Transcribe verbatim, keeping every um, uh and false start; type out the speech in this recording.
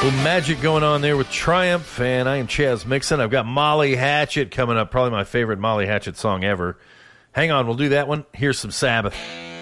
Well, magic going on there with Triumph, and I am Chaz Mixon. I've got Molly Hatchet coming up, probably my favorite Molly Hatchet song ever. Hang on, we'll do that one. Here's some Sabbath.